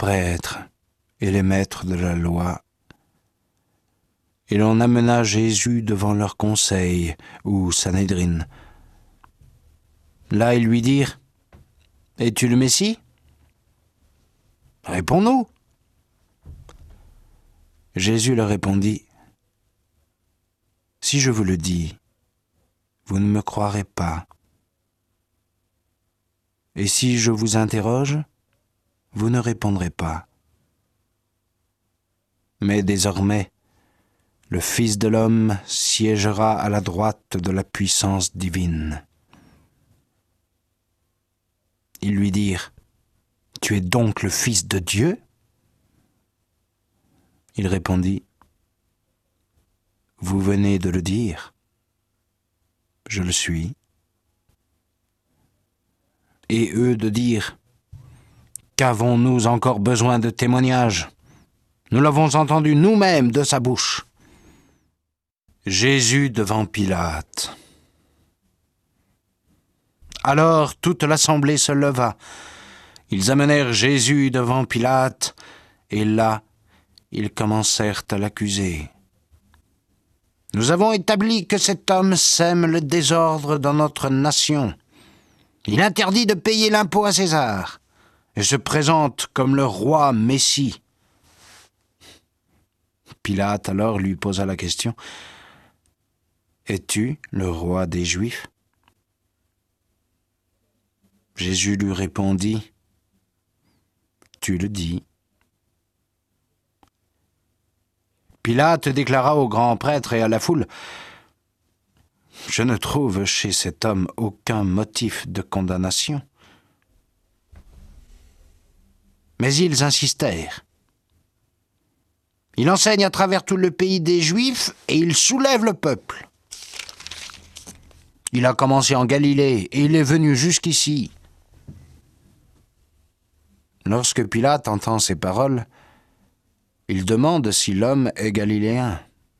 prêtres et les maîtres de la loi. Et l'on amena Jésus devant leur conseil, ou Sanhédrin. Là, ils lui dirent : « Es-tu le Messie ? Réponds-nous. » Jésus leur répondit : « Si je vous le dis, vous ne me croirez pas. Et si je vous interroge, vous ne répondrez pas. Mais désormais, le Fils de l'homme siégera à la droite de la puissance divine. » Ils lui dirent : « Tu es donc le Fils de Dieu ? » Il répondit : « Vous venez de le dire. Je le suis. » Et eux de dire : « Qu'avons-nous encore besoin de témoignages ? Nous l'avons entendu nous-mêmes de sa bouche. » Jésus devant Pilate. Alors toute l'assemblée se leva. Ils amenèrent Jésus devant Pilate, et là, ils commencèrent à l'accuser. « Nous avons établi que cet homme sème le désordre dans notre nation. Il interdit de payer l'impôt à César et se présente comme le roi Messie. » Pilate alors lui posa la question : « Es-tu le roi des Juifs ? » Jésus lui répondit : « Tu le dis. » Pilate déclara aux grands prêtres et à la foule : « Je ne trouve chez cet homme aucun motif de condamnation. » Mais ils insistèrent. « Il enseigne à travers tout le pays des Juifs et il soulève le peuple. Il a commencé en Galilée et il est venu jusqu'ici. » Lorsque Pilate entend ces paroles, il demande si l'homme est galiléen.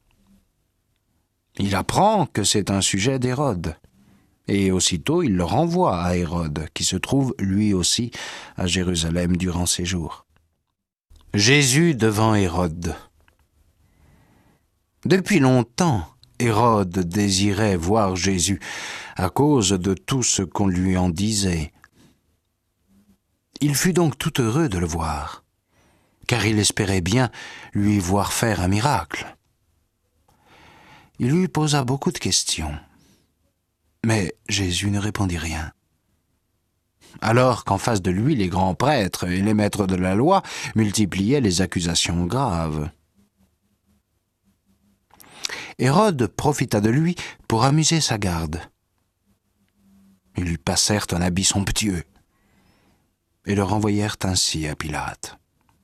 Il apprend que c'est un sujet d'Hérode, et aussitôt il le renvoie à Hérode, qui se trouve lui aussi à Jérusalem durant ses jours. Jésus devant Hérode. Depuis longtemps, Hérode désirait voir Jésus à cause de tout ce qu'on lui en disait. Il fut donc tout heureux de le voir, car il espérait bien lui voir faire un miracle. Il lui posa beaucoup de questions, mais Jésus ne répondit rien. Alors qu'en face de lui, les grands prêtres et les maîtres de la loi multipliaient les accusations graves. Hérode profita de lui pour amuser sa garde. Ils lui passèrent un habit somptueux et le renvoyèrent ainsi à Pilate.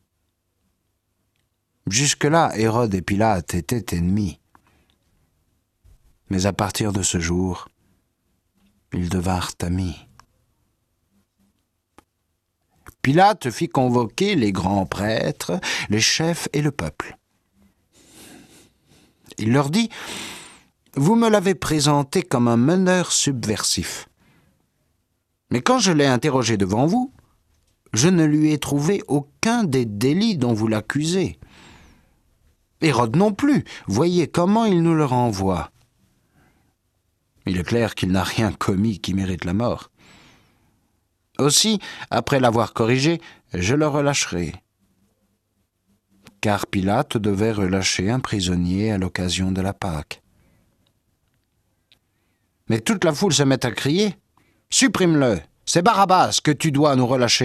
Jusque-là, Hérode et Pilate étaient ennemis. Mais à partir de ce jour, ils devinrent amis. Pilate fit convoquer les grands prêtres, les chefs et le peuple. Il leur dit : « Vous me l'avez présenté comme un meneur subversif. Mais quand je l'ai interrogé devant vous, je ne lui ai trouvé aucun des délits dont vous l'accusez. Hérode non plus, voyez comment il nous le renvoie. Il est clair qu'il n'a rien commis qui mérite la mort. Aussi, après l'avoir corrigé, je le relâcherai. » Car Pilate devait relâcher un prisonnier à l'occasion de la Pâque. Mais toute la foule se met à crier : « Supprime-le, c'est Barabbas que tu dois nous relâcher. »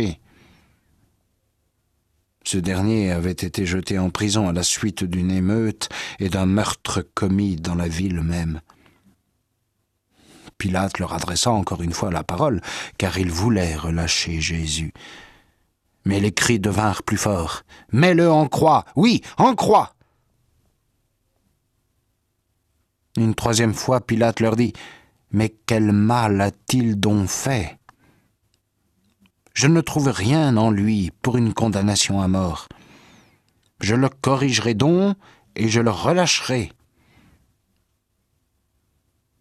Ce dernier avait été jeté en prison à la suite d'une émeute et d'un meurtre commis dans la ville même. Pilate leur adressa encore une fois la parole, car il voulait relâcher Jésus. Mais les cris devinrent plus forts. « Mets-le en croix, oui, en croix !» Une troisième fois, Pilate leur dit : « Mais quel mal a-t-il donc fait ? Je ne trouve rien en lui pour une condamnation à mort. Je le corrigerai donc et je le relâcherai. »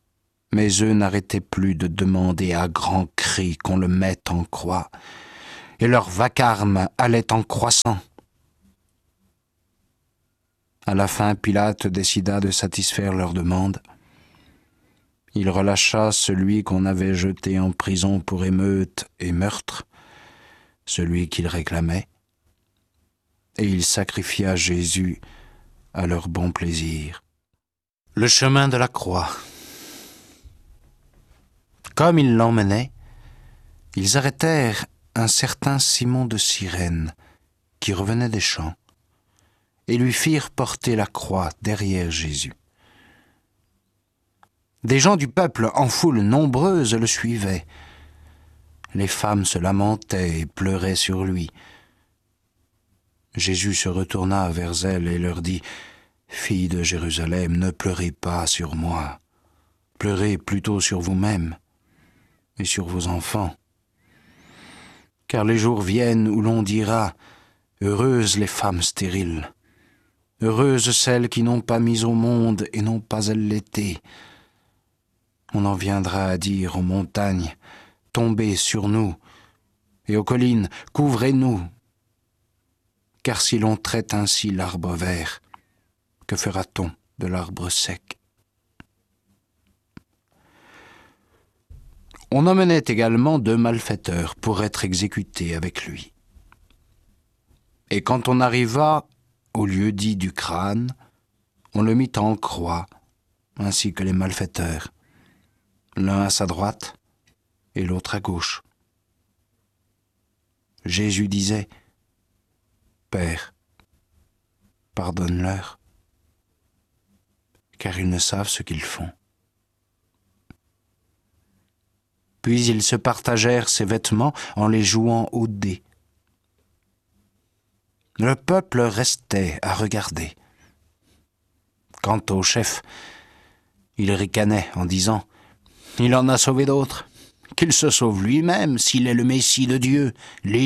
Mais eux n'arrêtaient plus de demander à grands cris qu'on le mette en croix. et leur vacarme allait en croissant. À la fin, Pilate décida de satisfaire leur demande. Il relâcha celui qu'on avait jeté en prison pour émeute et meurtre, celui qu'il réclamait, et il sacrifia Jésus à leur bon plaisir. Le chemin de la croix. Comme ils l'emmenaient, ils arrêtèrent un certain Simon de Cyrène, qui revenait des champs, et lui firent porter la croix derrière Jésus. Des gens du peuple en foule nombreuse le suivaient. Les femmes se lamentaient et pleuraient sur lui. Jésus se retourna vers elles et leur dit : « Filles de Jérusalem, ne pleurez pas sur moi. Pleurez plutôt sur vous-mêmes et sur vos enfants. Car les jours viennent où l'on dira : heureuses les femmes stériles, heureuses celles qui n'ont pas mis au monde et n'ont pas allaité. On en viendra à dire aux montagnes : tombez sur nous, et aux collines : couvrez-nous. Car si l'on traite ainsi l'arbre vert, que fera-t-on de l'arbre sec ? » On emmenait également 2 malfaiteurs pour être exécutés avec lui. Et quand on arriva au lieu dit du crâne, on le mit en croix, ainsi que les malfaiteurs, l'un à sa droite et l'autre à gauche. Jésus disait : « Père, pardonne-leur, car ils ne savent ce qu'ils font. » Puis ils se partagèrent ses vêtements en les jouant aux dés. Le peuple restait à regarder. Quant au chef, il ricanait en disant : « Il en a sauvé d'autres. Qu'il se sauve lui-même s'il est le Messie de Dieu, l'élu. »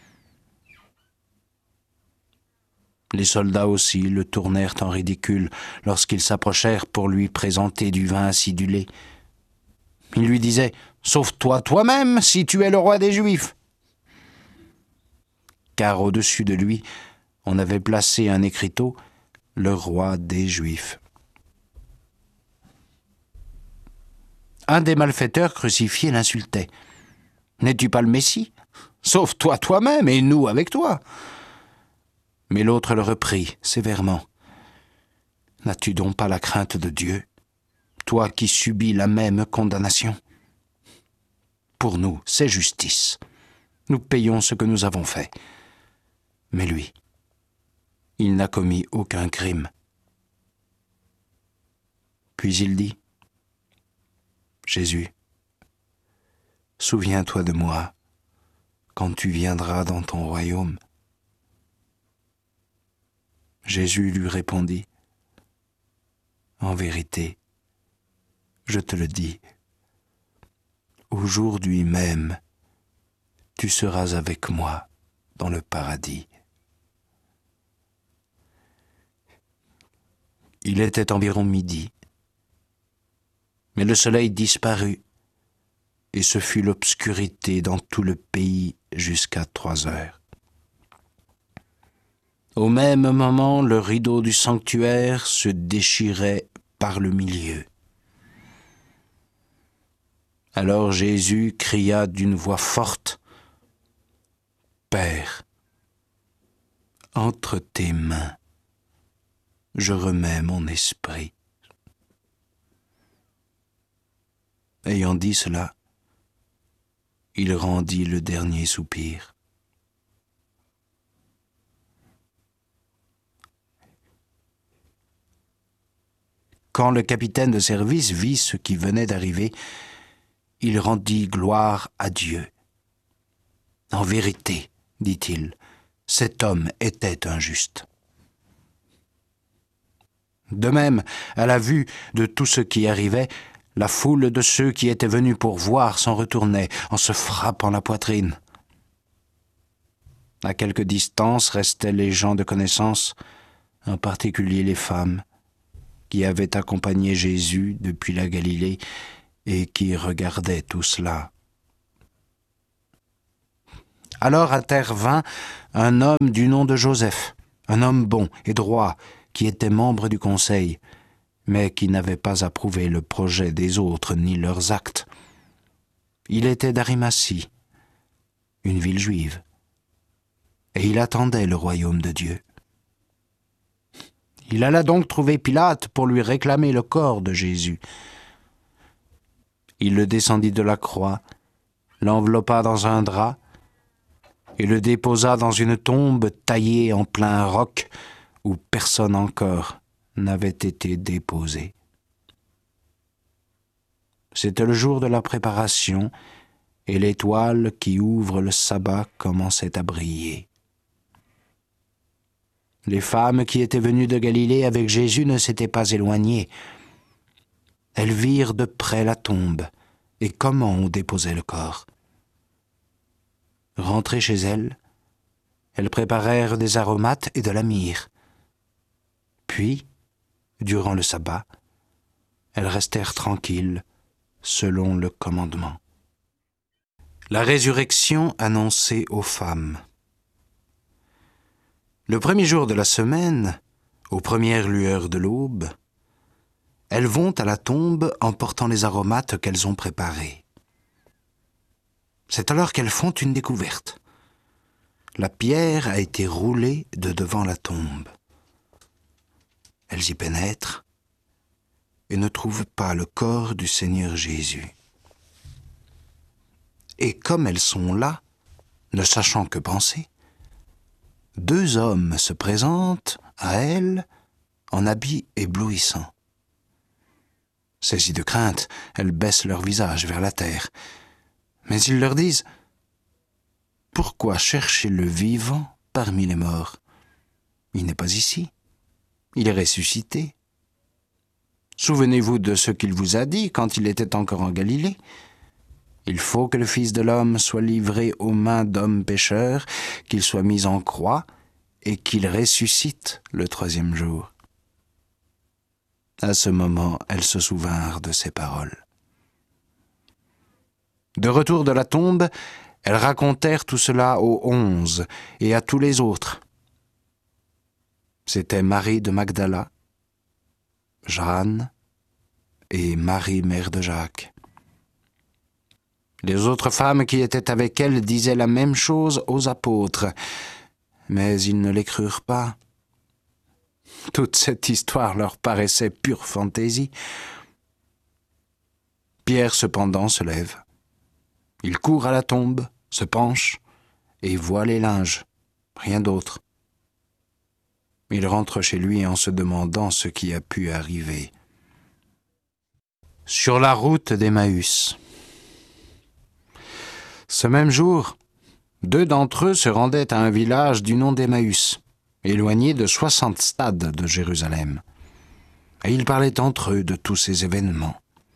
Les soldats aussi le tournèrent en ridicule lorsqu'ils s'approchèrent pour lui présenter du vin acidulé. Ils lui disaient : « Sauve-toi toi-même si tu es le roi des Juifs. » Car au-dessus de lui, on avait placé un écriteau : « Le roi des Juifs. » Un des malfaiteurs crucifiés l'insultait : « N'es-tu pas le Messie ? Sauve-toi toi-même et nous avec toi. » Mais l'autre le reprit sévèrement : « N'as-tu donc pas la crainte de Dieu, toi qui subis la même condamnation ? Pour nous, c'est justice. Nous payons ce que nous avons fait. Mais lui, il n'a commis aucun crime. » Puis il dit : « Jésus, souviens-toi de moi quand tu viendras dans ton royaume. » Jésus lui répondit : « En vérité, je te le dis, aujourd'hui même, tu seras avec moi dans le paradis. » Il était environ midi, mais le soleil disparut, et ce fut l'obscurité dans tout le pays jusqu'à 3 heures. Au même moment, le rideau du sanctuaire se déchirait par le milieu. Alors Jésus cria d'une voix forte : « Père, entre tes mains, je remets mon esprit. » Ayant dit cela, il rendit le dernier soupir. Quand le capitaine de service vit ce qui venait d'arriver, il rendit gloire à Dieu. « En vérité, dit-il, cet homme était un juste. » De même, à la vue de tout ce qui arrivait, la foule de ceux qui étaient venus pour voir s'en retournait en se frappant la poitrine. À quelque distance restaient les gens de connaissance, en particulier les femmes, qui avaient accompagné Jésus depuis la Galilée et qui regardaient tout cela. Alors intervint un homme du nom de Joseph, un homme bon et droit, qui était membre du conseil, mais qui n'avait pas approuvé le projet des autres ni leurs actes. Il était d'Arimathie, une ville juive, et il attendait le royaume de Dieu. Il alla donc trouver Pilate pour lui réclamer le corps de Jésus. Il le descendit de la croix, l'enveloppa dans un drap et le déposa dans une tombe taillée en plein roc où personne encore n'avait été déposé. C'était le jour de la préparation et l'étoile qui ouvre le sabbat commençait à briller. Les femmes qui étaient venues de Galilée avec Jésus ne s'étaient pas éloignées. Elles virent de près la tombe et comment on déposait le corps. Rentrées chez elles préparèrent des aromates et de la myrrhe. Puis, durant le sabbat, elles restèrent tranquilles selon le commandement. La résurrection annoncée aux femmes. Le premier jour de la semaine, aux premières lueurs de l'aube, elles vont à la tombe en portant les aromates qu'elles ont préparés. C'est alors qu'elles font une découverte. La pierre a été roulée de devant la tombe. Elles y pénètrent et ne trouvent pas le corps du Seigneur Jésus. Et comme elles sont là, ne sachant que penser, 2 hommes se présentent à elles en habits éblouissants. Saisies de crainte, elles baissent leur visage vers la terre. Mais ils leur disent « Pourquoi chercher le vivant parmi les morts? Il n'est pas ici. Il est ressuscité. Souvenez-vous de ce qu'il vous a dit quand il était encore en Galilée. Il faut que le Fils de l'homme soit livré aux mains d'hommes pécheurs, qu'il soit mis en croix et qu'il ressuscite le 3e jour. » À ce moment, elles se souvinrent de ces paroles. De retour de la tombe, elles racontèrent tout cela aux 11 et à tous les autres. C'étaient Marie de Magdala, Jeanne et Marie, mère de Jacques. Les autres femmes qui étaient avec elles disaient la même chose aux apôtres, mais ils ne les crurent pas. Toute cette histoire leur paraissait pure fantaisie. Pierre, cependant, se lève. Il court à la tombe, se penche et voit les linges, rien d'autre. Il rentre chez lui en se demandant ce qui a pu arriver. Sur la route d'Emmaüs. Ce même jour, 2 d'entre eux se rendaient à un village du nom d'Emmaüs, éloigné de 60 stades de Jérusalem. Et ils parlaient entre eux de tous ces événements.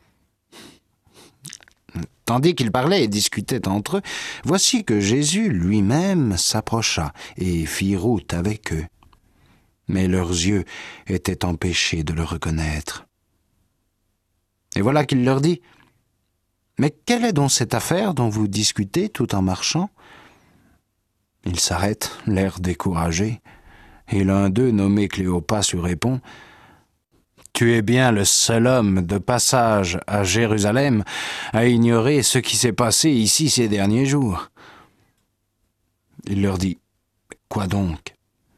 Tandis qu'ils parlaient et discutaient entre eux, voici que Jésus lui-même s'approcha et fit route avec eux. Mais leurs yeux étaient empêchés de le reconnaître. Et voilà qu'il leur dit « Mais quelle est donc cette affaire dont vous discutez tout en marchant ?» Ils s'arrêtent, l'air découragé, et l'un d'eux, nommé Cléopas, lui répond « Tu es bien le seul homme de passage à Jérusalem à ignorer ce qui s'est passé ici ces derniers jours. » Il leur dit « Quoi donc ?»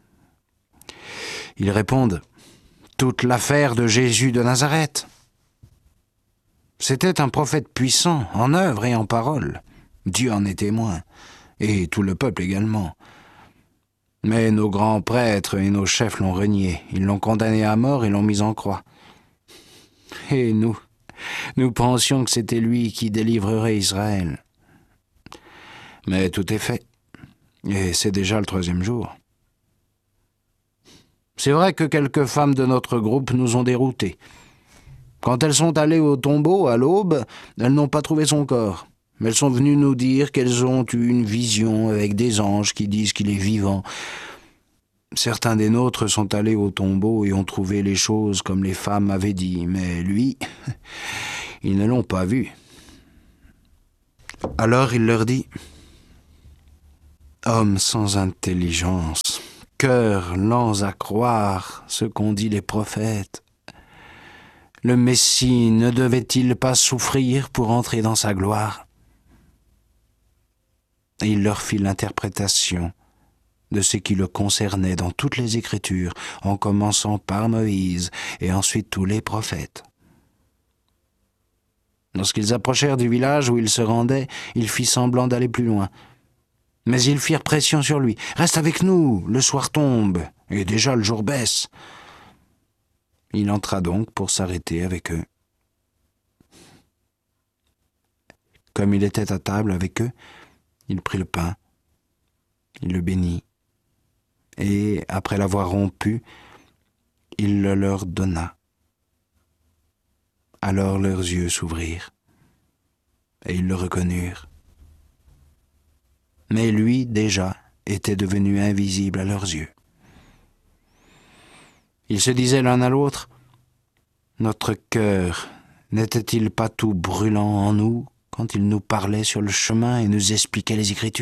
Ils répondent « Toute l'affaire de Jésus de Nazareth. C'était un prophète puissant en œuvre et en parole. Dieu en est témoin, et tout le peuple également. Mais nos grands prêtres et nos chefs l'ont renié. Ils l'ont condamné à mort et l'ont mis en croix. Et nous pensions que c'était lui qui délivrerait Israël. Mais tout est fait, et c'est déjà le 3e jour. C'est vrai que quelques femmes de notre groupe nous ont déroutés. Quand elles sont allées au tombeau à l'aube, elles n'ont pas trouvé son corps. Elles sont venues nous dire qu'elles ont eu une vision avec des anges qui disent qu'il est vivant. Certains des nôtres sont allés au tombeau et ont trouvé les choses comme les femmes avaient dit, mais lui, ils ne l'ont pas vu. Alors il leur dit Hommes sans intelligence, cœurs lents à croire ce qu'ont dit les prophètes. Le Messie ne devait-il pas souffrir pour entrer dans sa gloire? Et il leur fit l'interprétation de ce qui le concernait dans toutes les Écritures, en commençant par Moïse et ensuite tous les prophètes. Lorsqu'ils approchèrent du village où il se rendait, il fit semblant d'aller plus loin. Mais ils firent pression sur lui. « Reste avec nous, le soir tombe, et déjà le jour baisse. » Il entra donc pour s'arrêter avec eux. Comme il était à table avec eux, il prit le pain, il le bénit, et après l'avoir rompu, il le leur donna. Alors leurs yeux s'ouvrirent, et ils le reconnurent. Mais lui, déjà, était devenu invisible à leurs yeux. Ils se disaient l'un à l'autre, « Notre cœur n'était-il pas tout brûlant en nous quand il nous parlait sur le chemin et nous expliquait les Écritures ?»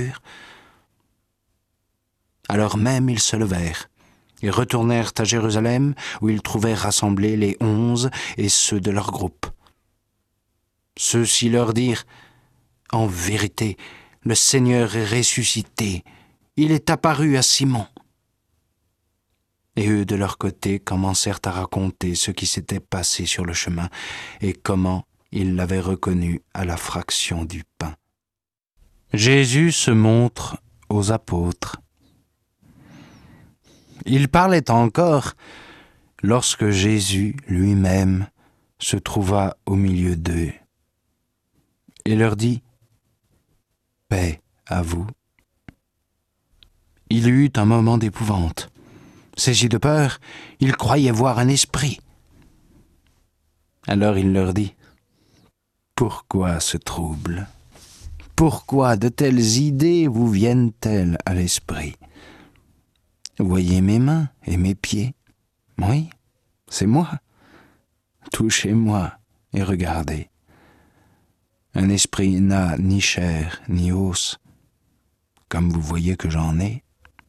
Alors même ils se levèrent et retournèrent à Jérusalem, où ils trouvèrent rassemblés les 11 et ceux de leur groupe. Ceux-ci leur dirent, « En vérité, le Seigneur est ressuscité, il est apparu à Simon. » Et eux, de leur côté, commencèrent à raconter ce qui s'était passé sur le chemin et comment ils l'avaient reconnu à la fraction du pain. Jésus se montre aux apôtres. Il parlait encore lorsque Jésus lui-même se trouva au milieu d'eux et leur dit « Paix à vous ». Il eut un moment d'épouvante. Saisi de peur, il croyait voir un esprit. Alors il leur dit « Pourquoi ce trouble? Pourquoi de telles idées vous viennent-elles à l'esprit? Voyez mes mains et mes pieds. Oui, c'est moi. Touchez-moi et regardez. Un esprit n'a ni chair ni os, comme vous voyez que j'en ai. »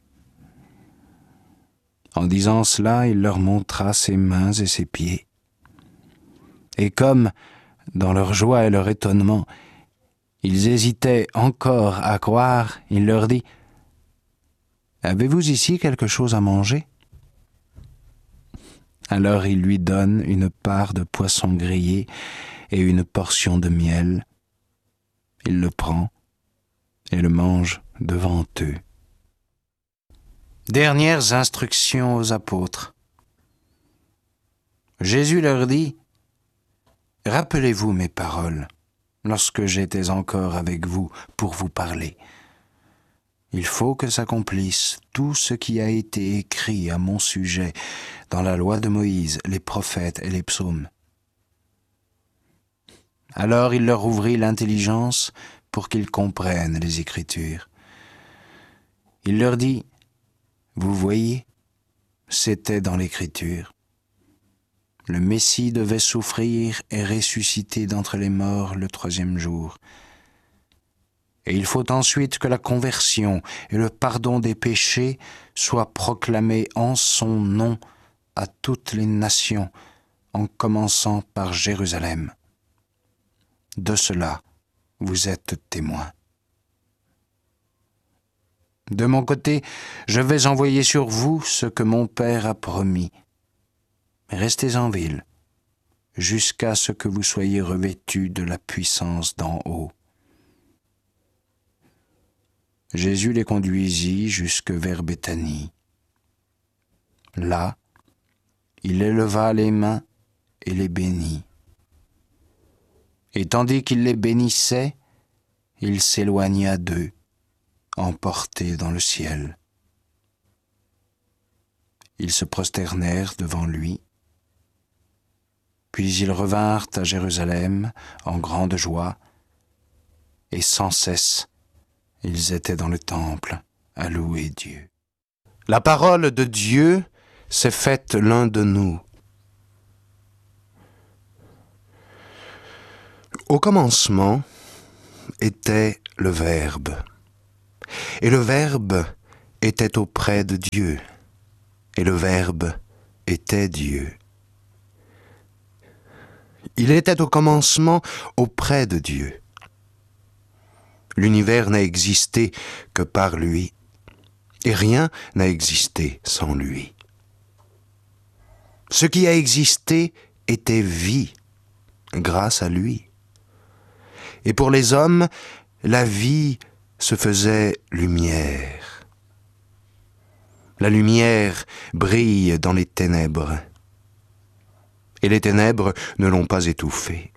En disant cela, il leur montra ses mains et ses pieds. Et comme, dans leur joie et leur étonnement, ils hésitaient encore à croire, il leur dit « Avez-vous ici quelque chose à manger ?» Alors il lui donne une part de poisson grillé et une portion de miel. Il le prend et le mange devant eux. Dernières instructions aux apôtres. Jésus leur dit « Rappelez-vous mes paroles lorsque j'étais encore avec vous pour vous parler. Il faut que s'accomplisse tout ce qui a été écrit à mon sujet dans la loi de Moïse, les prophètes et les psaumes. » Alors il leur ouvrit l'intelligence pour qu'ils comprennent les Écritures. Il leur dit « Vous voyez, c'était dans l'Écriture. Le Messie devait souffrir et ressusciter d'entre les morts le 3e jour. Et il faut ensuite que la conversion et le pardon des péchés soient proclamés en son nom à toutes les nations, en commençant par Jérusalem. De cela, vous êtes témoins. De mon côté, je vais envoyer sur vous ce que mon Père a promis. Restez en ville, jusqu'à ce que vous soyez revêtus de la puissance d'en haut. » Jésus les conduisit jusque vers Béthanie. Là, il éleva les mains et les bénit. Et tandis qu'il les bénissait, il s'éloigna d'eux, emporté dans le ciel. Ils se prosternèrent devant lui, puis ils revinrent à Jérusalem en grande joie, et sans cesse ils étaient dans le temple à louer Dieu. La parole de Dieu s'est faite l'un de nous. Au commencement était le Verbe, Et le Verbe était auprès de Dieu. Et le Verbe était Dieu. Il était au commencement auprès de Dieu. L'univers n'a existé que par lui, et rien n'a existé sans lui. Ce qui a existé était vie, grâce à lui. Et pour les hommes, la vie se faisait lumière. La lumière brille dans les ténèbres, et les ténèbres ne l'ont pas étouffée.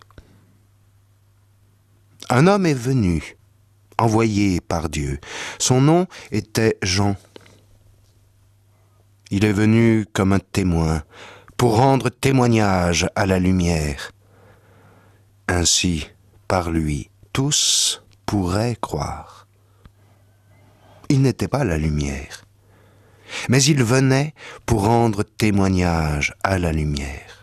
Un homme est venu, envoyé par Dieu. Son nom était Jean. Il est venu comme un témoin, pour rendre témoignage à la lumière. Ainsi, par lui, tous pourraient croire. Il n'était pas la lumière, mais il venait pour rendre témoignage à la lumière.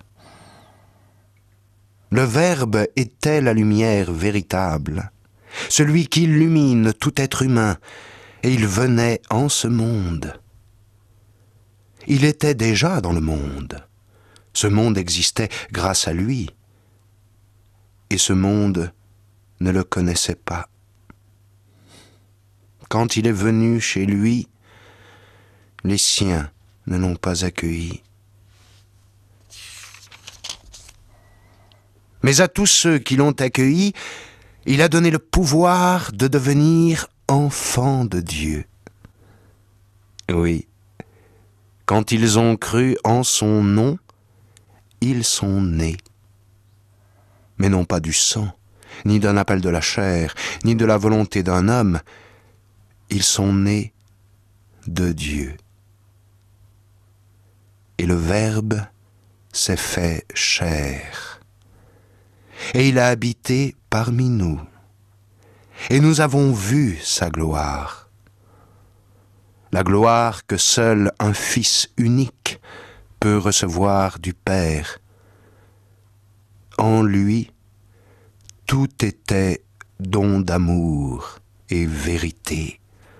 Le Verbe était la lumière véritable, celui qui illumine tout être humain, et il venait en ce monde. Il était déjà dans le monde. Ce monde existait grâce à lui, et ce monde ne le connaissait pas. Quand il est venu chez lui, les siens ne l'ont pas accueilli. Mais à tous ceux qui l'ont accueilli, il a donné le pouvoir de devenir enfants de Dieu. Oui, quand ils ont cru en son nom, ils sont nés. Mais non pas du sang, ni d'un appel de la chair, ni de la volonté d'un homme. Ils sont nés de Dieu. Et le Verbe s'est fait chair. Et il a habité parmi nous. Et nous avons vu sa gloire. La gloire que seul un Fils unique peut recevoir du Père. En lui, tout était don d'amour et vérité.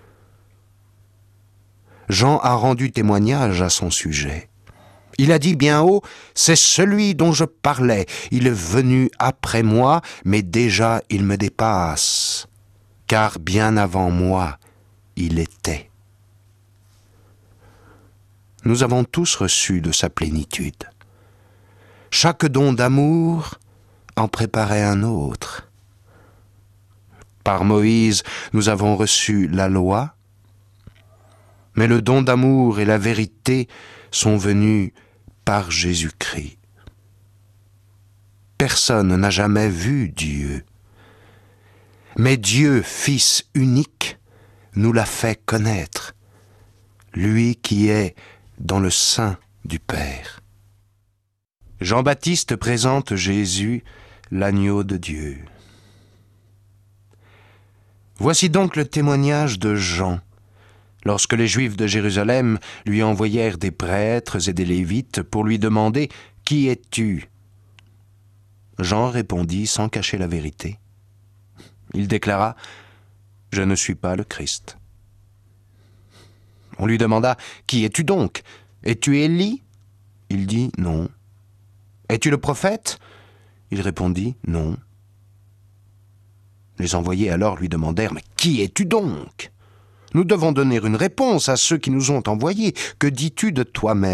Jean a rendu témoignage à son sujet. Il a dit bien haut, « C'est celui dont je parlais. Il est venu après moi, mais déjà il me dépasse, car bien avant moi, il était. » Nous avons tous reçu de sa plénitude. Chaque don d'amour en préparait un autre. Par Moïse, nous avons reçu la loi, mais le don d'amour et la vérité sont venus par Jésus-Christ. Personne n'a jamais vu Dieu, mais Dieu, Fils unique, nous l'a fait connaître, lui qui est dans le sein du Père. Jean-Baptiste présente Jésus, l'agneau de Dieu. Voici donc le témoignage de Jean, lorsque les Juifs de Jérusalem lui envoyèrent des prêtres et des Lévites pour lui demander « Qui es-tu » Jean répondit sans cacher la vérité. Il déclara « Je ne suis pas le Christ ». On lui demanda « Qui es-tu donc ? Es-tu Élie » Il dit « Non ». « Es-tu le prophète » Il répondit « Non ». Les envoyés alors lui demandèrent « Mais qui es-tu donc ? Nous devons donner une réponse à ceux qui nous ont envoyés. Que dis-tu de toi-même »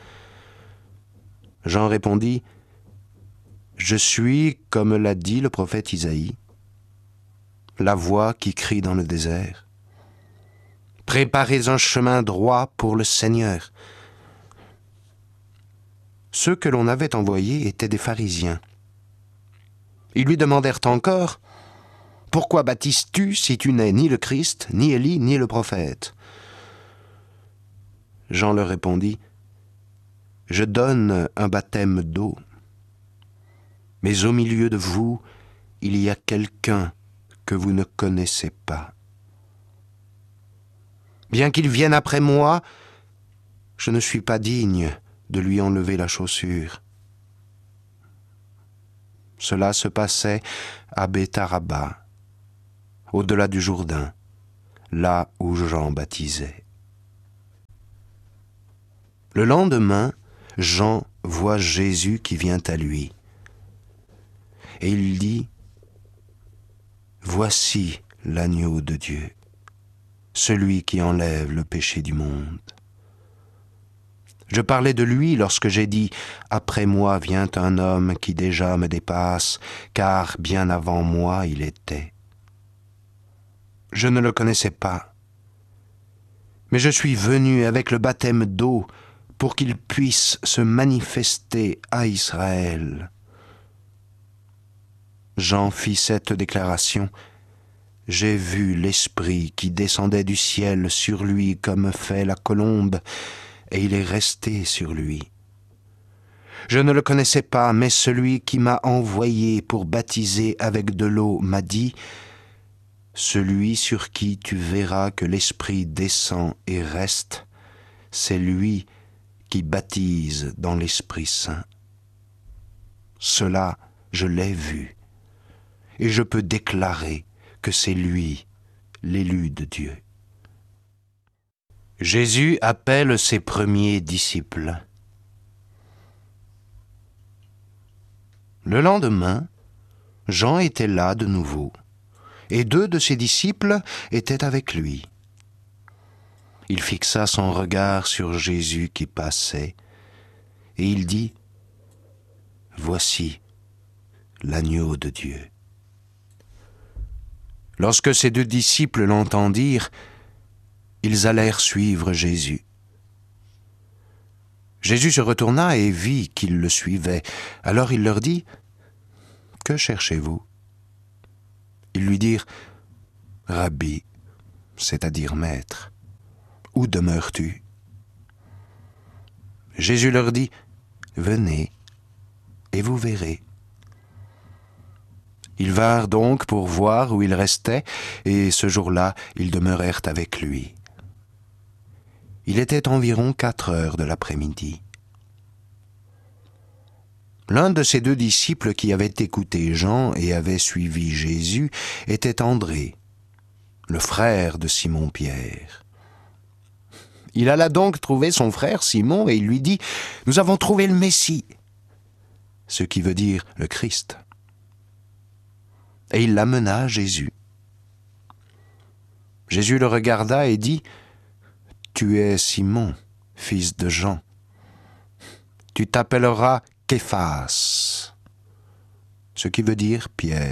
Jean répondit « Je suis, comme l'a dit le prophète Isaïe, la voix qui crie dans le désert. Préparez un chemin droit pour le Seigneur. » Ceux que l'on avait envoyés étaient des pharisiens. Ils lui demandèrent encore « Pourquoi baptises-tu si tu n'es ni le Christ, ni Élie, ni le prophète ?» Jean leur répondit « Je donne un baptême d'eau, mais au milieu de vous, il y a quelqu'un que vous ne connaissez pas. Bien qu'il vienne après moi, je ne suis pas digne de lui enlever la chaussure. » Cela se passait à Betharaba, au-delà du Jourdain, là où Jean baptisait. Le lendemain, Jean voit Jésus qui vient à lui. Et il dit, « Voici l'agneau de Dieu, celui qui enlève le péché du monde. » Je parlais de lui lorsque j'ai dit « Après moi vient un homme qui déjà me dépasse, car bien avant moi il était. » Je ne le connaissais pas, mais je suis venu avec le baptême d'eau pour qu'il puisse se manifester à Israël. Jean fit cette déclaration. J'ai vu l'Esprit qui descendait du ciel sur lui comme fait la colombe, et il est resté sur lui. Je ne le connaissais pas, mais celui qui m'a envoyé pour baptiser avec de l'eau m'a dit, « Celui sur qui tu verras que l'Esprit descend et reste, c'est lui qui baptise dans l'Esprit Saint. » Cela, je l'ai vu, et je peux déclarer que c'est lui, l'élu de Dieu. Jésus appelle ses premiers disciples. Le lendemain, Jean était là de nouveau, et 2 de ses disciples étaient avec lui. Il fixa son regard sur Jésus qui passait, et il dit, « Voici l'agneau de Dieu. » Lorsque ces 2 disciples l'entendirent, ils allèrent suivre Jésus. Jésus se retourna et vit qu'ils le suivaient. Alors il leur dit, « Que cherchez-vous » Ils lui dirent, « Rabbi, c'est-à-dire maître, où demeures-tu » Jésus leur dit, « Venez, et vous verrez. » Ils vinrent donc pour voir où il restait, et ce jour-là, ils demeurèrent avec lui. Il était environ 4 heures de l'après-midi. L'un de ces 2 disciples qui avaient écouté Jean et avait suivi Jésus était André, le frère de Simon-Pierre. Il alla donc trouver son frère Simon et il lui dit « Nous avons trouvé le Messie », ce qui veut dire le Christ. Et il l'amena à Jésus. Jésus le regarda et dit « Tu es Simon, fils de Jean. Tu t'appelleras Képhas, ce qui veut dire Pierre. »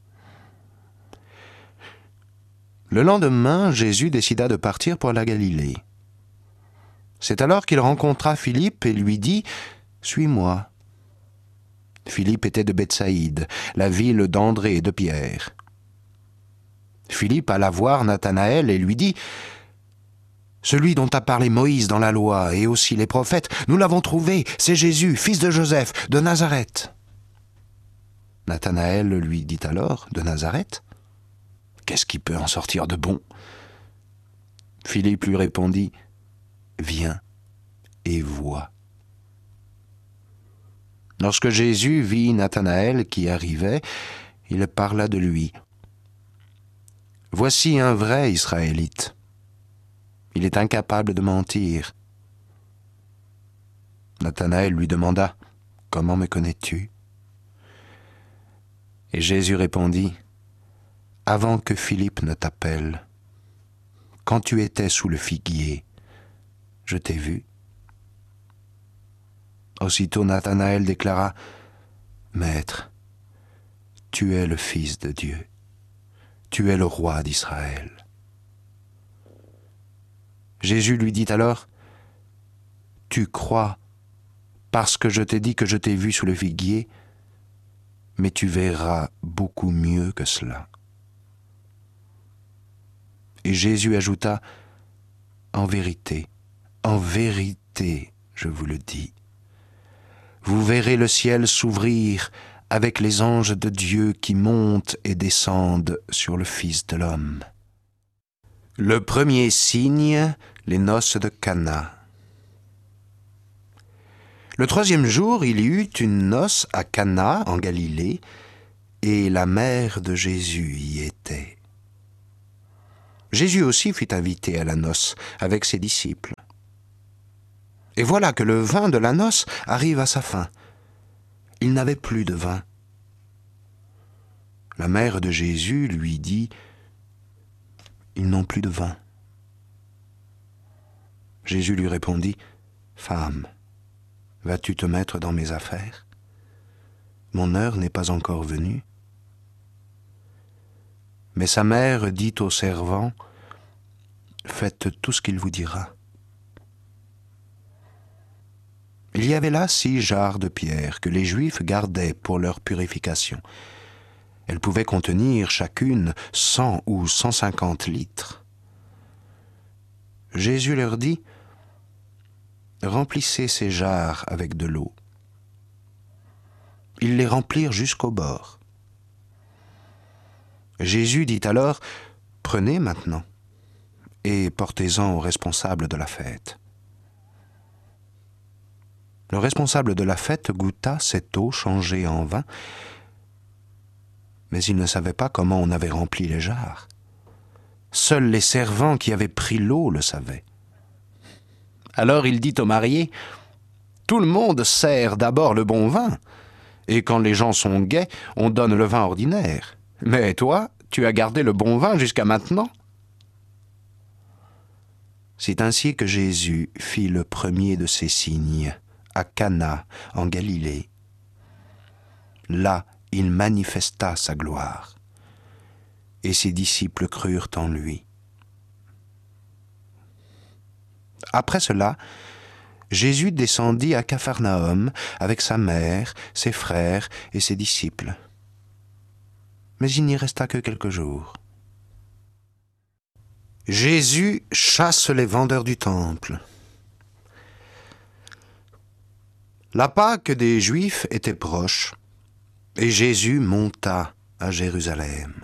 Le lendemain, Jésus décida de partir pour la Galilée. C'est alors qu'il rencontra Philippe et lui dit « Suis-moi. » Philippe était de Bethsaïde, la ville d'André et de Pierre. Philippe alla voir Nathanaël et lui dit « Celui dont a parlé Moïse dans la loi et aussi les prophètes, nous l'avons trouvé, c'est Jésus, fils de Joseph, de Nazareth. » Nathanaël lui dit alors, « De Nazareth ? Qu'est-ce qui peut en sortir de bon ?» Philippe lui répondit, « Viens et vois. » Lorsque Jésus vit Nathanaël qui arrivait, il parla de lui. « Voici un vrai Israélite. Il est incapable de mentir. » Nathanaël lui demanda, « Comment me connais-tu » Et Jésus répondit, « Avant que Philippe ne t'appelle, quand tu étais sous le figuier, je t'ai vu. » Aussitôt Nathanaël déclara, « Maître, tu es le Fils de Dieu, tu es le roi d'Israël. » Jésus lui dit alors, « Tu crois parce que je t'ai dit que je t'ai vu sous le figuier, mais tu verras beaucoup mieux que cela. » Et Jésus ajouta, « En vérité, je vous le dis, vous verrez le ciel s'ouvrir avec les anges de Dieu qui montent et descendent sur le Fils de l'homme. » Le premier signe, les noces de Cana. Le 3e jour, il y eut une noce à Cana, en Galilée, et la mère de Jésus y était. Jésus aussi fut invité à la noce avec ses disciples. Et voilà que le vin de la noce arrive à sa fin. Il n'avait plus de vin. La mère de Jésus lui dit « Ils n'ont plus de vin. » Jésus lui répondit « Femme, vas-tu te mettre dans mes affaires? Mon heure n'est pas encore venue. » Mais sa mère dit aux servants « Faites tout ce qu'il vous dira. » Il y avait là 6 jarres de pierre que les Juifs gardaient pour leur purification. Elles pouvaient contenir chacune 100 ou 150 litres. Jésus leur dit « Remplissez ces jarres avec de l'eau. » Ils les remplirent jusqu'au bord. Jésus dit alors « Prenez maintenant et portez-en au responsable de la fête. » Le responsable de la fête goûta cette eau changée en vin, mais il ne savait pas comment on avait rempli les jarres. Seuls les servants qui avaient pris l'eau le savaient. Alors il dit aux mariés, « Tout le monde sert d'abord le bon vin, et quand les gens sont gais, on donne le vin ordinaire. Mais toi, tu as gardé le bon vin jusqu'à maintenant. » C'est ainsi que Jésus fit le premier de ces signes, à Cana, en Galilée. Là, il manifesta sa gloire, et ses disciples crurent en lui. Après cela, Jésus descendit à Capharnaüm avec sa mère, ses frères et ses disciples. Mais il n'y resta que quelques jours. Jésus chasse les vendeurs du temple. La Pâque des Juifs était proche, et Jésus monta à Jérusalem.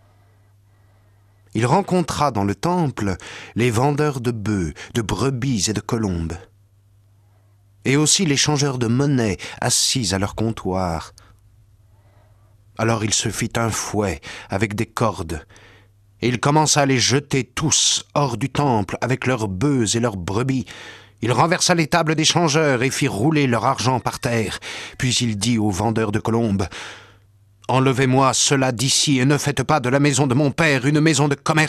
Il rencontra dans le temple les vendeurs de bœufs, de brebis et de colombes, et aussi les changeurs de monnaie assis à leur comptoir. Alors il se fit un fouet avec des cordes, et il commença à les jeter tous hors du temple avec leurs bœufs et leurs brebis. Il renversa les tables des changeurs et fit rouler leur argent par terre. Puis il dit aux vendeurs de colombes, « Enlevez-moi cela d'ici et ne faites pas de la maison de mon père une maison de commerce. »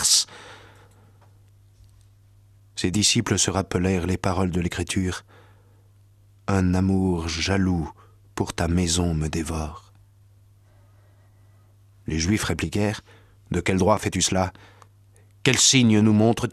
Ses disciples se rappelèrent les paroles de l'Écriture. « Un amour jaloux pour ta maison me dévore. » Les Juifs répliquèrent, « De quel droit fais-tu cela? Quel signe nous montres-tu »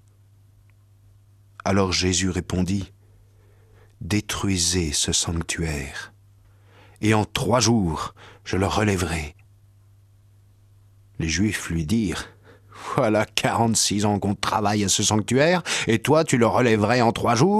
Alors Jésus répondit, « Détruisez ce sanctuaire, et en 3 jours, je le relèverai. » Les Juifs lui dirent, « Voilà 46 ans qu'on travaille à ce sanctuaire, et toi tu le relèverais en 3 jours ?»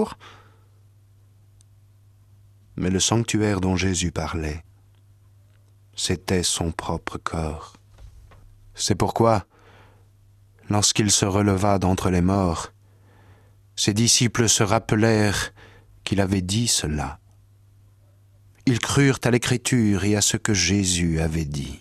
Mais le sanctuaire dont Jésus parlait, c'était son propre corps. C'est pourquoi, lorsqu'il se releva d'entre les morts, ses disciples se rappelèrent qu'il avait dit cela. Ils crurent à l'Écriture et à ce que Jésus avait dit.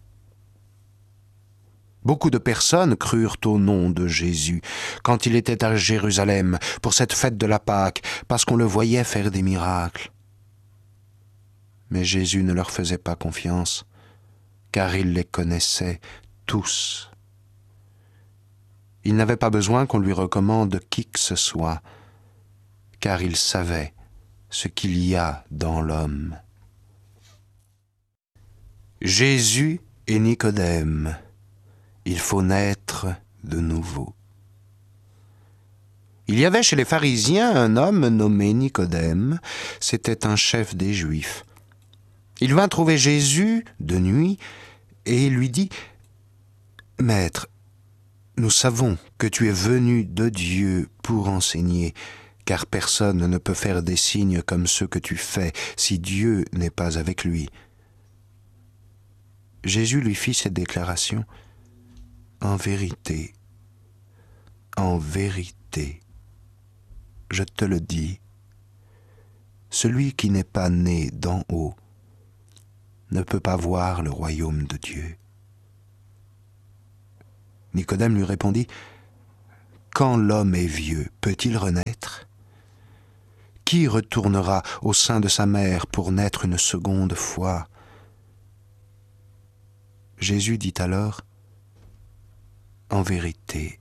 Beaucoup de personnes crurent au nom de Jésus quand il était à Jérusalem pour cette fête de la Pâque, parce qu'on le voyait faire des miracles. Mais Jésus ne leur faisait pas confiance, car il les connaissait tous. Il n'avait pas besoin qu'on lui recommande qui que ce soit, car il savait ce qu'il y a dans l'homme. Jésus et Nicodème, il faut naître de nouveau. Il y avait chez les pharisiens un homme nommé Nicodème, c'était un chef des Juifs. Il vint trouver Jésus de nuit et lui dit « Maître, nous savons que tu es venu de Dieu pour enseigner, car personne ne peut faire des signes comme ceux que tu fais si Dieu n'est pas avec lui. » Jésus lui fit cette déclaration. « En vérité, je te le dis, celui qui n'est pas né d'en haut ne peut pas voir le royaume de Dieu. » Nicodème lui répondit, « Quand l'homme est vieux, peut-il renaître ? Qui retournera au sein de sa mère pour naître une seconde fois ?» Jésus dit alors, « En vérité,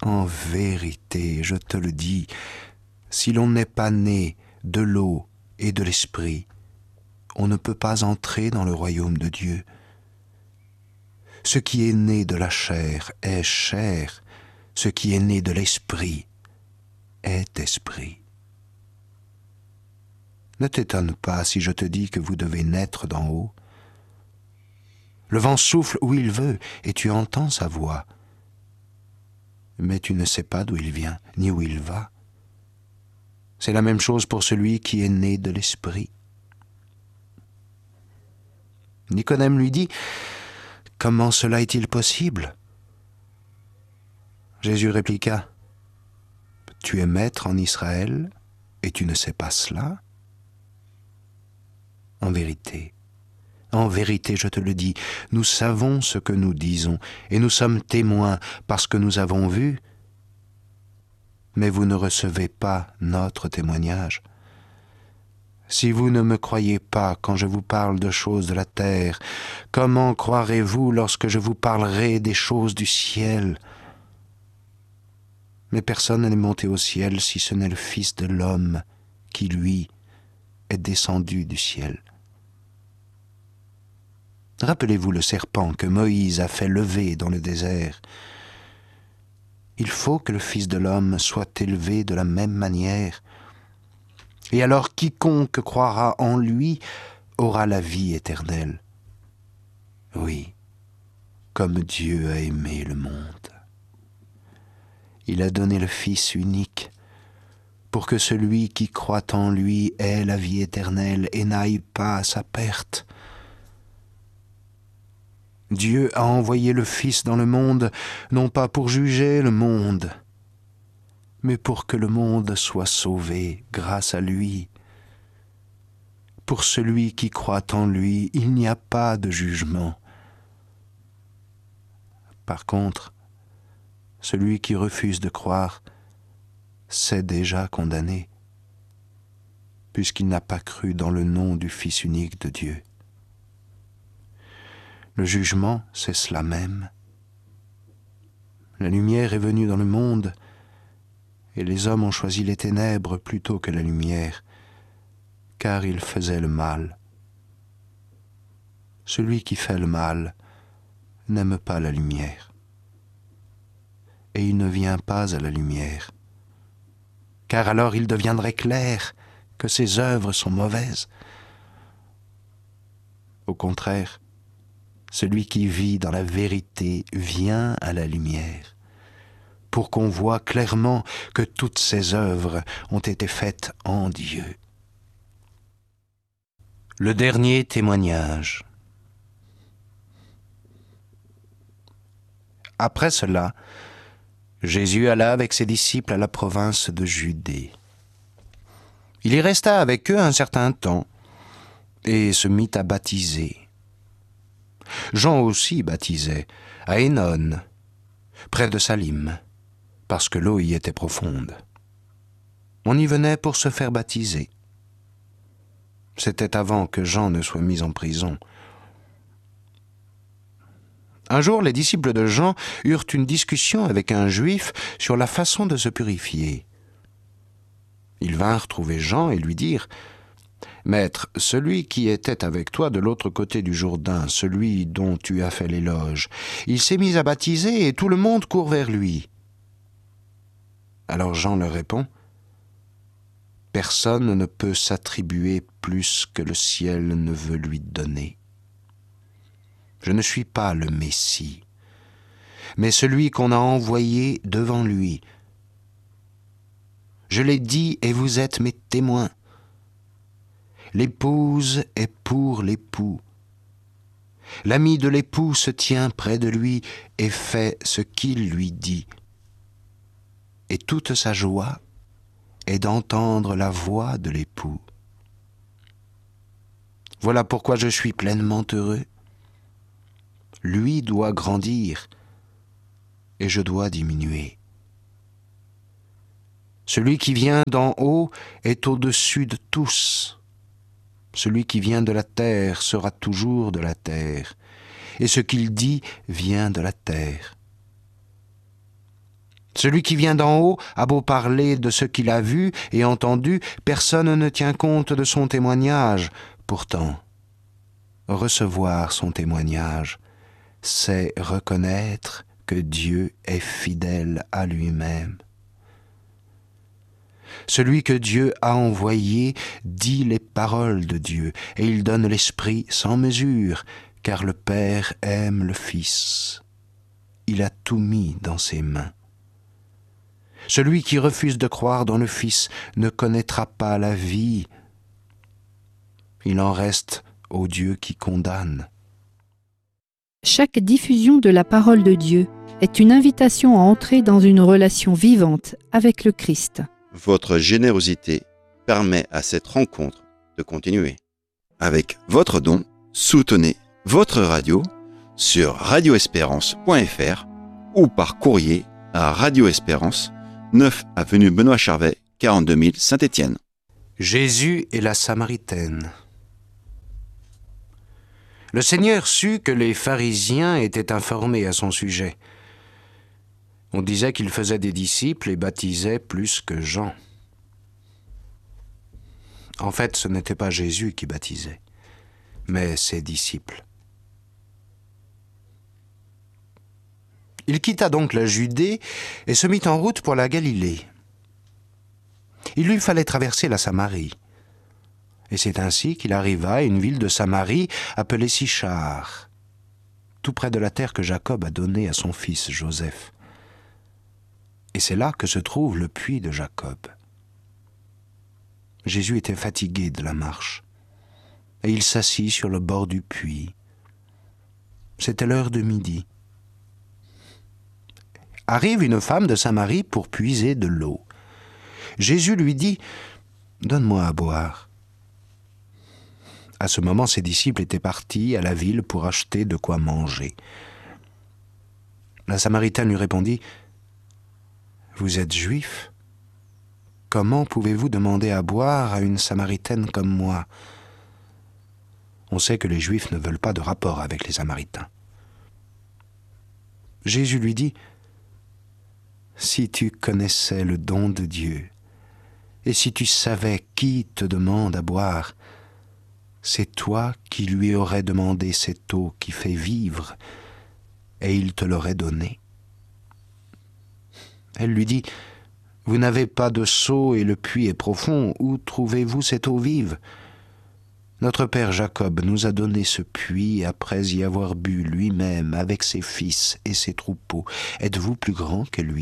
je te le dis, si l'on n'est pas né de l'eau et de l'esprit, on ne peut pas entrer dans le royaume de Dieu. Ce qui est né de la chair est chair, ce qui est né de l'esprit est esprit. Ne t'étonne pas si je te dis que vous devez naître d'en haut. Le vent souffle où il veut et tu entends sa voix, mais tu ne sais pas d'où il vient ni où il va. C'est la même chose pour celui qui est né de l'esprit. » Nicodème lui dit, « Comment cela est-il possible ?» Jésus répliqua, « Tu es maître en Israël et tu ne sais pas cela ? En vérité, je te le dis, nous savons ce que nous disons et nous sommes témoins parce que nous avons vu, mais vous ne recevez pas notre témoignage. Si vous ne me croyez pas quand je vous parle de choses de la terre, comment croirez-vous lorsque je vous parlerai des choses du ciel ? Mais personne n'est monté au ciel si ce n'est le Fils de l'homme qui, lui, est descendu du ciel. Rappelez-vous le serpent que Moïse a fait lever dans le désert. Il faut que le Fils de l'homme soit élevé de la même manière. Et alors quiconque croira en lui aura la vie éternelle. Oui, comme Dieu a aimé le monde. Il a donné le Fils unique pour que celui qui croit en lui ait la vie éternelle et n'aille pas à sa perte. Dieu a envoyé le Fils dans le monde, non pas pour juger le monde, mais pour que le monde soit sauvé grâce à lui. Pour celui qui croit en lui, il n'y a pas de jugement. Par contre, celui qui refuse de croire s'est déjà condamné, puisqu'il n'a pas cru dans le nom du Fils unique de Dieu. Le jugement, c'est cela même. La lumière est venue dans le monde, et les hommes ont choisi les ténèbres plutôt que la lumière, car ils faisaient le mal. Celui qui fait le mal n'aime pas la lumière, et il ne vient pas à la lumière, car alors il deviendrait clair que ses œuvres sont mauvaises. Au contraire, celui qui vit dans la vérité vient à la lumière, pour qu'on voie clairement que toutes ses œuvres ont été faites en Dieu. Le dernier témoignage. Après cela, Jésus alla avec ses disciples à la province de Judée. Il y resta avec eux un certain temps et se mit à baptiser. Jean aussi baptisait à Énon, près de Salim, parce que l'eau y était profonde. On y venait pour se faire baptiser. C'était avant que Jean ne soit mis en prison. Un jour, les disciples de Jean eurent une discussion avec un juif sur la façon de se purifier. Ils vinrent trouver Jean et lui dirent « Maître, celui qui était avec toi de l'autre côté du Jourdain, celui dont tu as fait l'éloge, il s'est mis à baptiser et tout le monde court vers lui. » Alors Jean leur répond « Personne ne peut s'attribuer plus que le ciel ne veut lui donner. Je ne suis pas le Messie, mais celui qu'on a envoyé devant lui. Je l'ai dit et vous êtes mes témoins. L'épouse est pour l'époux. L'ami de l'époux se tient près de lui et fait ce qu'il lui dit. Et toute sa joie est d'entendre la voix de l'époux. Voilà pourquoi je suis pleinement heureux. Lui doit grandir, et je dois diminuer. Celui qui vient d'en haut est au-dessus de tous. Celui qui vient de la terre sera toujours de la terre, et ce qu'il dit vient de la terre. Celui qui vient d'en haut a beau parler de ce qu'il a vu et entendu, personne ne tient compte de son témoignage. Pourtant, recevoir son témoignage, c'est reconnaître que Dieu est fidèle à lui-même. Celui que Dieu a envoyé dit les paroles de Dieu, et il donne l'Esprit sans mesure, car le Père aime le Fils. Il a tout mis dans ses mains. Celui qui refuse de croire dans le Fils ne connaîtra pas la vie. Il en reste au Dieu qui condamne. Chaque diffusion de la parole de Dieu est une invitation à entrer dans une relation vivante avec le Christ. Votre générosité permet à cette rencontre de continuer. Avec votre don, soutenez votre radio sur radioespérance.fr ou par courrier à Radio Espérance, 9 avenue Benoît Charvet, 42 000 Saint-Étienne. Jésus et la Samaritaine. Le Seigneur sut que les pharisiens étaient informés à son sujet. On disait qu'il faisait des disciples et baptisait plus que Jean. En fait, ce n'était pas Jésus qui baptisait, mais ses disciples. Il quitta donc la Judée et se mit en route pour la Galilée. Il lui fallait traverser la Samarie. Et c'est ainsi qu'il arriva à une ville de Samarie appelée Sichar, tout près de la terre que Jacob a donnée à son fils Joseph. Et c'est là que se trouve le puits de Jacob. Jésus était fatigué de la marche, et il s'assit sur le bord du puits. C'était l'heure de midi. Arrive une femme de Samarie pour puiser de l'eau. Jésus lui dit « Donne-moi à boire ». À ce moment, ses disciples étaient partis à la ville pour acheter de quoi manger. La Samaritaine lui répondit « Vous êtes juif ? Comment pouvez-vous demander à boire à une Samaritaine comme moi ?» On sait que les Juifs ne veulent pas de rapport avec les Samaritains. Jésus lui dit « Si tu connaissais le don de Dieu, et si tu savais qui te demande à boire, c'est toi qui lui aurais demandé cette eau qui fait vivre, et il te l'aurait donnée. » Elle lui dit « Vous n'avez pas de seau et le puits est profond, où trouvez-vous cette eau vive ? Notre père Jacob nous a donné ce puits après y avoir bu lui-même avec ses fils et ses troupeaux. Êtes-vous plus grand que lui ?»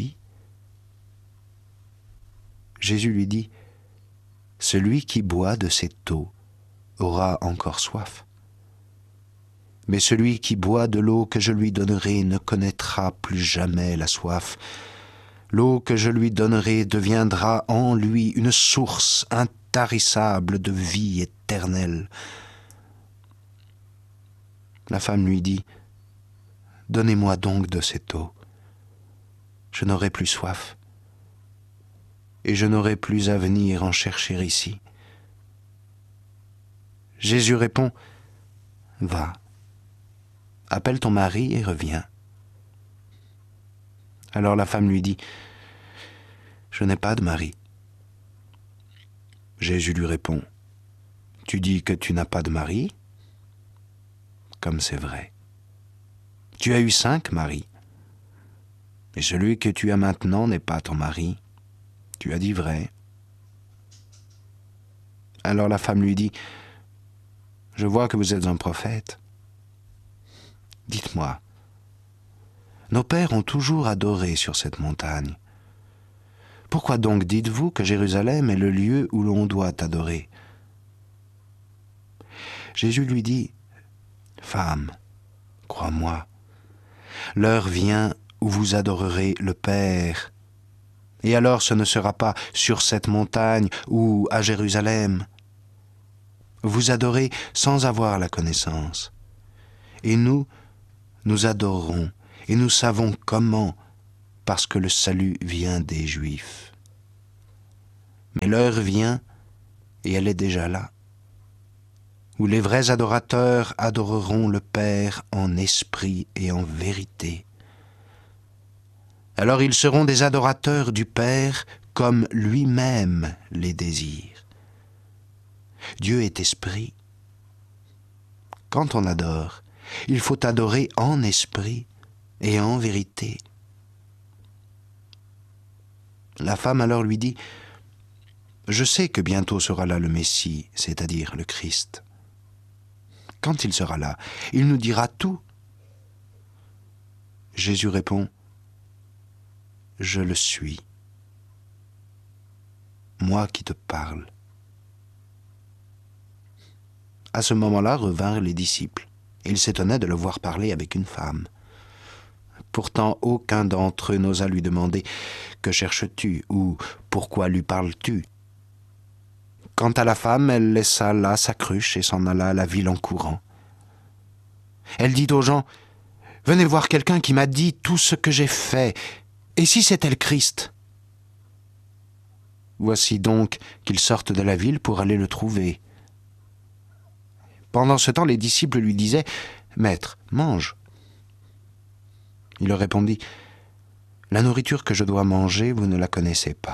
Jésus lui dit « Celui qui boit de cette eau aura encore soif. Mais celui qui boit de l'eau que je lui donnerai ne connaîtra plus jamais la soif. L'eau que je lui donnerai deviendra en lui une source intarissable de vie éternelle. » La femme lui dit « Donnez-moi donc de cette eau. Je n'aurai plus soif, et je n'aurai plus à venir en chercher ici. » Jésus répond « Va, appelle ton mari et reviens. » Alors la femme lui dit « Je n'ai pas de mari. » Jésus lui répond « Tu dis que tu n'as pas de mari ? Comme c'est vrai. Tu as eu 5 maris, et celui que tu as maintenant n'est pas ton mari. Tu as dit vrai. » Alors la femme lui dit « Je vois que vous êtes un prophète. Dites-moi, nos pères ont toujours adoré sur cette montagne. Pourquoi donc dites-vous que Jérusalem est le lieu où l'on doit adorer ? » Jésus lui dit « Femme, crois-moi, l'heure vient où vous adorerez le Père. Et alors ce ne sera pas sur cette montagne ou à Jérusalem. Vous adorez sans avoir la connaissance. Et nous adorons, et nous savons comment, parce que le salut vient des Juifs. Mais l'heure vient, et elle est déjà là, où les vrais adorateurs adoreront le Père en esprit et en vérité. Alors ils seront des adorateurs du Père comme lui-même les désire. Dieu est esprit. Quand on adore, il faut adorer en esprit et en vérité. La femme alors lui dit « Je sais que bientôt sera là le Messie, c'est-à-dire le Christ. Quand il sera là, il nous dira tout. » Jésus répond « Je le suis, moi qui te parle. » À ce moment-là revinrent les disciples. Ils s'étonnaient de le voir parler avec une femme. Pourtant, aucun d'entre eux n'osa lui demander « Que cherches-tu » ou « Pourquoi lui parles-tu » Quant à la femme, elle laissa là sa cruche et s'en alla à la ville en courant. Elle dit aux gens « Venez voir quelqu'un qui m'a dit tout ce que j'ai fait. Et si c'était le Christ ?» Voici donc qu'ils sortent de la ville pour aller le trouver. Pendant ce temps, les disciples lui disaient « Maître, mange. » Il leur répondit « La nourriture que je dois manger, vous ne la connaissez pas. »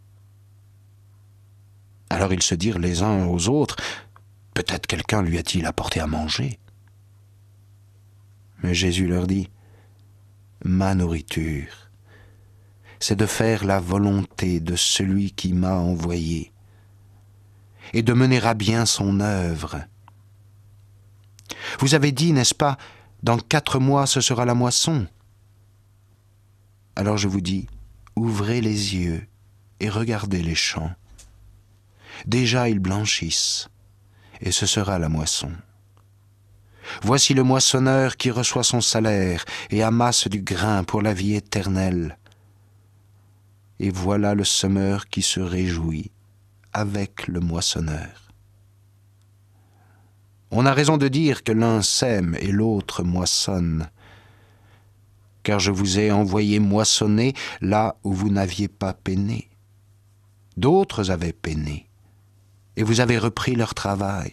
Alors ils se dirent les uns aux autres « Peut-être quelqu'un lui a-t-il apporté à manger ?» Mais Jésus leur dit « Ma nourriture, c'est de faire la volonté de celui qui m'a envoyé et de mener à bien son œuvre. Vous avez dit, n'est-ce pas, dans 4 mois ce sera la moisson. Alors je vous dis, ouvrez les yeux et regardez les champs. Déjà ils blanchissent, et ce sera la moisson. Voici le moissonneur qui reçoit son salaire et amasse du grain pour la vie éternelle. Et voilà le semeur qui se réjouit avec le moissonneur. On a raison de dire que l'un sème et l'autre moissonne, car je vous ai envoyé moissonner là où vous n'aviez pas peiné. D'autres avaient peiné, et vous avez repris leur travail.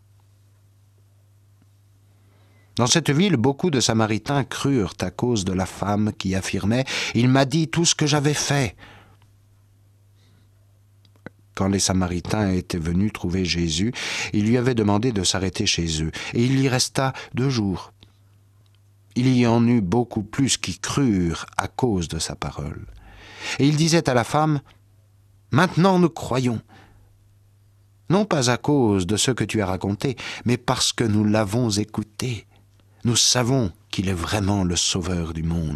Dans cette ville, beaucoup de Samaritains crurent à cause de la femme qui affirmait « Il m'a dit tout ce que j'avais fait ». Quand les Samaritains étaient venus trouver Jésus, ils lui avaient demandé de s'arrêter chez eux, et il y resta 2 jours. Il y en eut beaucoup plus qui crurent à cause de sa parole. Et il disait à la femme « Maintenant nous croyons, non pas à cause de ce que tu as raconté, mais parce que nous l'avons écouté. Nous savons qu'il est vraiment le Sauveur du monde. »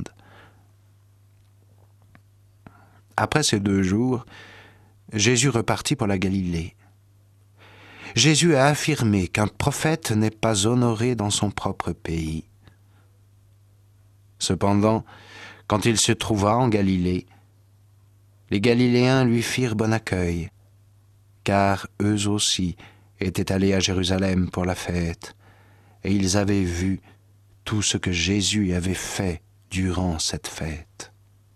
Après ces 2 jours, Jésus repartit pour la Galilée. Jésus a affirmé qu'un prophète n'est pas honoré dans son propre pays. Cependant, quand il se trouva en Galilée, les Galiléens lui firent bon accueil, car eux aussi étaient allés à Jérusalem pour la fête, et ils avaient vu tout ce que Jésus avait fait durant cette fête.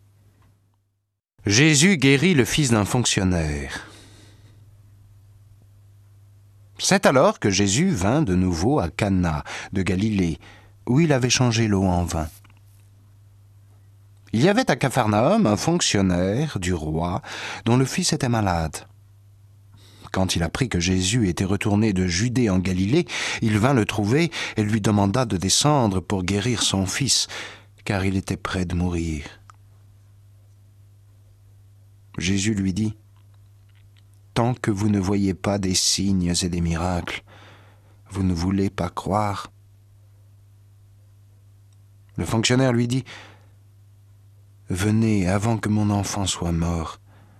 Jésus guérit le fils d'un fonctionnaire. C'est alors que Jésus vint de nouveau à Cana de Galilée, où il avait changé l'eau en vin. Il y avait à Capharnaüm un fonctionnaire du roi dont le fils était malade. Quand il apprit que Jésus était retourné de Judée en Galilée, il vint le trouver et lui demanda de descendre pour guérir son fils, car il était près de mourir. Jésus lui dit « Tant que vous ne voyez pas des signes et des miracles, vous ne voulez pas croire. » Le fonctionnaire lui dit « Venez avant que mon enfant soit mort. »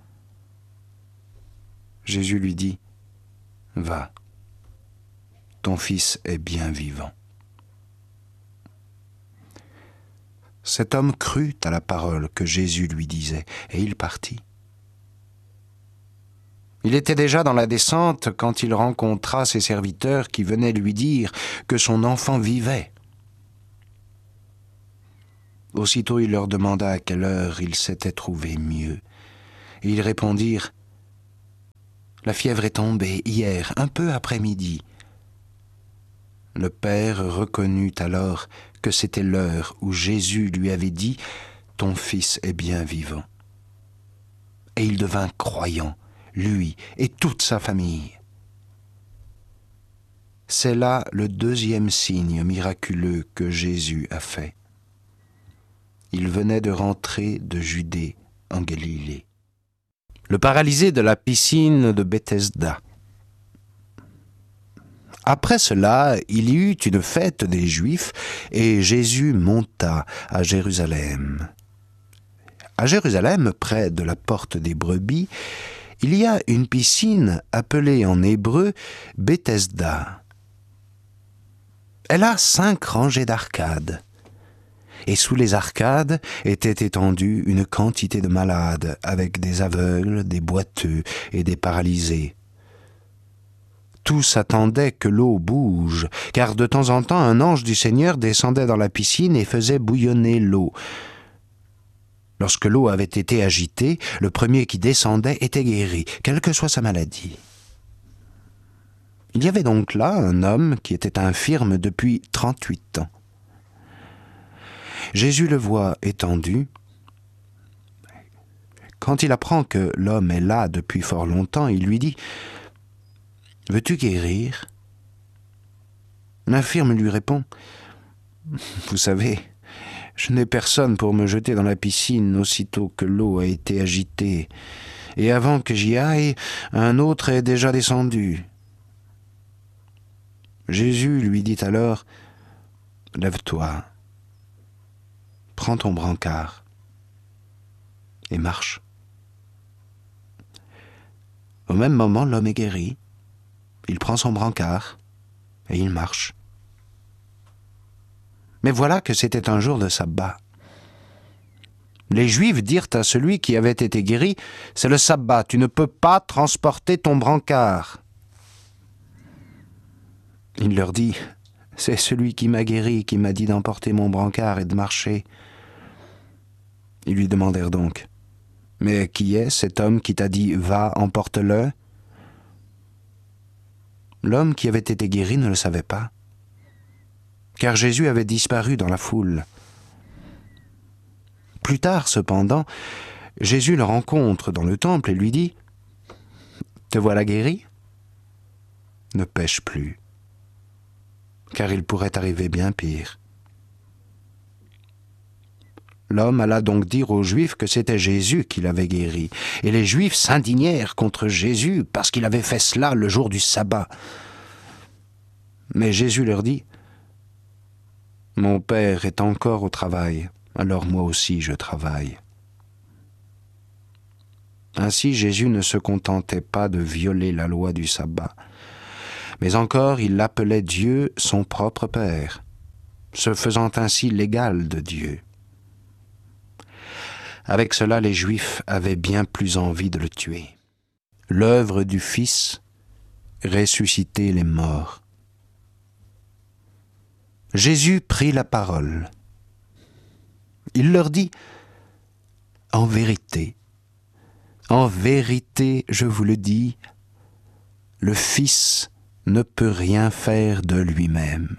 Jésus lui dit « Va, ton fils est bien vivant. » Cet homme crut à la parole que Jésus lui disait, et il partit. Il était déjà dans la descente quand il rencontra ses serviteurs qui venaient lui dire que son enfant vivait. Aussitôt il leur demanda à quelle heure ils s'étaient trouvés mieux. Et ils répondirent « La fièvre est tombée hier, un peu après midi. » Le père reconnut alors que c'était l'heure où Jésus lui avait dit « Ton fils est bien vivant. » Et il devint croyant, lui et toute sa famille. C'est là le deuxième signe miraculeux que Jésus a fait. Il venait de rentrer de Judée en Galilée. Le paralysé de la piscine de Bethesda. Après cela, il y eut une fête des Juifs et Jésus monta à Jérusalem. À Jérusalem, près de la porte des brebis, il y a une piscine appelée en hébreu Bethesda. Elle a 5 rangées d'arcades. Et sous les arcades était étendue une quantité de malades, avec des aveugles, des boiteux et des paralysés. Tous attendaient que l'eau bouge, car de temps en temps un ange du Seigneur descendait dans la piscine et faisait bouillonner l'eau. Lorsque l'eau avait été agitée, le premier qui descendait était guéri, quelle que soit sa maladie. Il y avait donc là un homme qui était infirme depuis 38 ans. Jésus le voit étendu. Quand il apprend que l'homme est là depuis fort longtemps, il lui dit « Veux-tu guérir ?» L'infirme lui répond « Vous savez, je n'ai personne pour me jeter dans la piscine aussitôt que l'eau a été agitée, et avant que j'y aille, un autre est déjà descendu. » Jésus lui dit alors « Lève-toi, prends ton brancard et marche. » Au même moment, l'homme est guéri. Il prend son brancard et il marche. Mais voilà que c'était un jour de sabbat. Les Juifs dirent à celui qui avait été guéri, « C'est le sabbat, tu ne peux pas transporter ton brancard. » Il leur dit, « C'est celui qui m'a guéri qui m'a dit d'emporter mon brancard et de marcher. » Ils lui demandèrent donc, « Mais qui est cet homme qui t'a dit, va, emporte-le » L'homme qui avait été guéri ne le savait pas, car Jésus avait disparu dans la foule. Plus tard, cependant, Jésus le rencontre dans le temple et lui dit, « Te voilà guéri ? Ne pêche plus, car il pourrait arriver bien pire. » L'homme alla donc dire aux Juifs que c'était Jésus qui l'avait guéri, et les Juifs s'indignèrent contre Jésus parce qu'il avait fait cela le jour du sabbat. Mais Jésus leur dit, « Mon Père est encore au travail, alors moi aussi je travaille. » Ainsi Jésus ne se contentait pas de violer la loi du sabbat, mais encore il appelait Dieu son propre Père, se faisant ainsi l'égal de Dieu. Avec cela, les Juifs avaient bien plus envie de le tuer. L'œuvre du Fils, ressusciter les morts. Jésus prit la parole. Il leur dit, « En vérité, je vous le dis, le Fils ne peut rien faire de lui-même.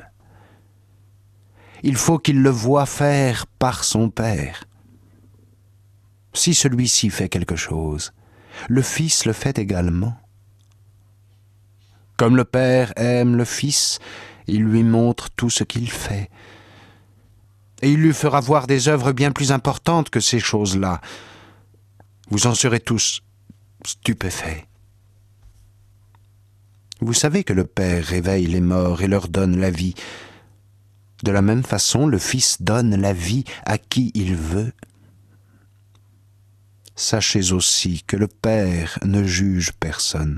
Il faut qu'il le voie faire par son Père. Si celui-ci fait quelque chose, le Fils le fait également. Comme le Père aime le Fils, il lui montre tout ce qu'il fait. Et il lui fera voir des œuvres bien plus importantes que ces choses-là. Vous en serez tous stupéfaits. Vous savez que le Père réveille les morts et leur donne la vie. De la même façon, le Fils donne la vie à qui il veut. Sachez aussi que le Père ne juge personne.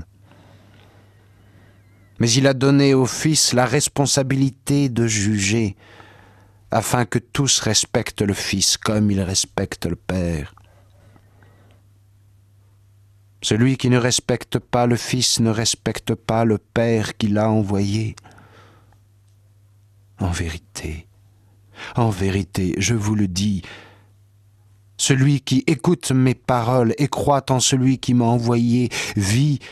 Mais il a donné au Fils la responsabilité de juger, afin que tous respectent le Fils comme il respecte le Père. Celui qui ne respecte pas le Fils ne respecte pas le Père qui l'a envoyé. En vérité, En vérité, je vous le dis, celui qui écoute mes paroles et croit en celui qui m'a envoyé vit